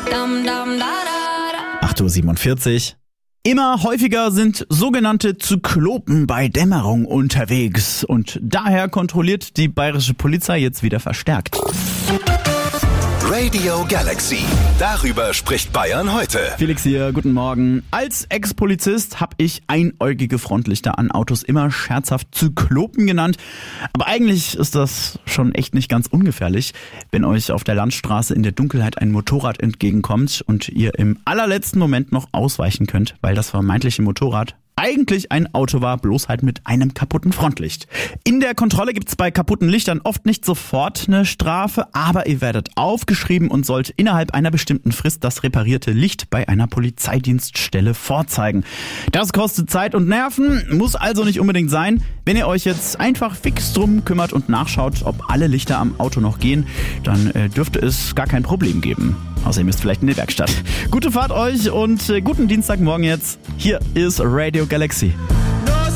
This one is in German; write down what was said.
8:47 Uhr. Immer häufiger sind sogenannte Zyklopen bei Dämmerung unterwegs und daher kontrolliert die bayerische Polizei jetzt wieder verstärkt. Radio Galaxy. Darüber spricht Bayern heute. Felix hier, guten Morgen. Als Ex-Polizist habe ich einäugige Frontlichter an Autos immer scherzhaft Zyklopen genannt. Aber eigentlich ist das schon echt nicht ganz ungefährlich, wenn euch auf der Landstraße in der Dunkelheit ein Motorrad entgegenkommt und ihr im allerletzten Moment noch ausweichen könnt, weil das vermeintliche Motorrad eigentlich ein Auto war, bloß halt mit einem kaputten Frontlicht. In der Kontrolle gibt's bei kaputten Lichtern oft nicht sofort eine Strafe, aber ihr werdet aufgeschrieben und sollt innerhalb einer bestimmten Frist das reparierte Licht bei einer Polizeidienststelle vorzeigen. Das kostet Zeit und Nerven, muss also nicht unbedingt sein. Wenn ihr euch jetzt einfach fix drum kümmert und nachschaut, ob alle Lichter am Auto noch gehen, dann dürfte es gar kein Problem geben. Außer ihr müsst vielleicht in die Werkstatt. Gute Fahrt euch und guten Dienstagmorgen jetzt. Hier ist Radio Galaxy.